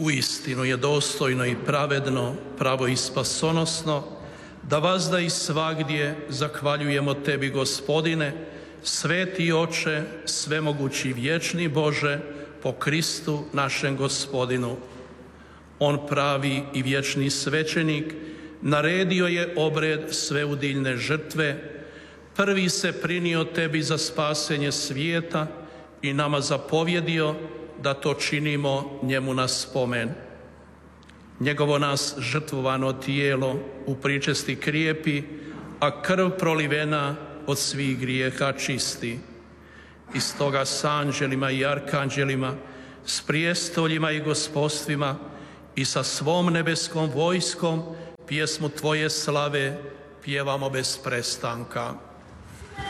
Uistinu je dostojno i pravedno, pravo i spasonosno, da vazda i svagdje zahvaljujemo Tebi, Gospodine, sveti Oče, svemogući vječni Bože, po Kristu našem Gospodinu. On, pravi i vječni svećenik, naredio je obred sveudiljne žrtve, prvi se prinio Tebi za spasenje svijeta i nama zapovjedio da to činimo njemu na spomen. Njegovo nas žrtvovano tijelo u pričesti krijepi, a krv prolivena od svih grijeha čisti. I stoga s anđelima i arkanđelima, s prijestoljima i gospodstvima i sa svom nebeskom vojskom pjesmu Tvoje slave pjevamo bez prestanka.